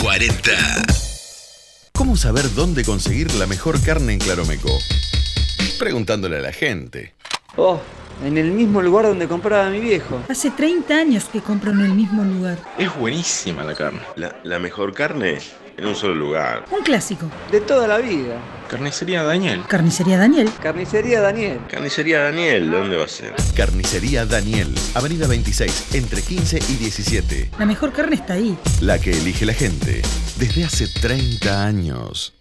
40. ¿Cómo saber dónde conseguir la mejor carne en Claromeco? Preguntándole a la gente. Oh, en el mismo lugar donde compraba mi viejo. Hace 30 años que compro en el mismo lugar. Es buenísima la carne. La mejor carne en un solo lugar. Un clásico. De toda la vida. Carnicería Daniel. Carnicería Daniel. Carnicería Daniel. Carnicería Daniel, ¿dónde va a ser? Carnicería Daniel, Avenida 26, entre 15 y 17. La mejor carne está ahí. La que elige la gente desde hace 30 años.